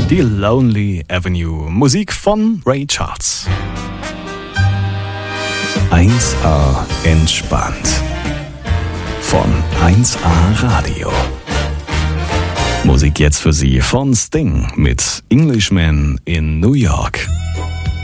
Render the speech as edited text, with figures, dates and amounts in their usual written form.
Die Lonely Avenue, Musik von Ray Charles. 1A entspannt. Von 1A Radio. Musik jetzt für Sie von Sting mit Englishman in New York.